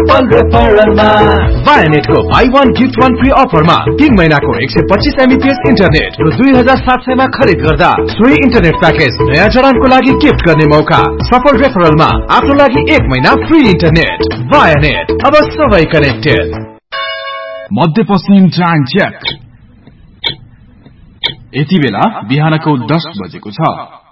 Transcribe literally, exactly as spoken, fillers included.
सफल रेफरलमा वायानेटको by one gift one free अफरमा तीन महिनाको एक सय पच्चीस एमबीपीएस इन्टरनेट र दुई हजार सात सयमा खरिद गर्दा सोही इन्टरनेट प्याकेज नयाँ जडानको लागि गिफ्ट गर्ने मौका। सफल रेफरलमा आफ्नो लागि एक महिना फ्री इन्टरनेट। वायानेट, अब सबै कनेक्टेड। मध्यपश्चिम टाइम चेक। यति बेला बिहानको दस बजेको छ।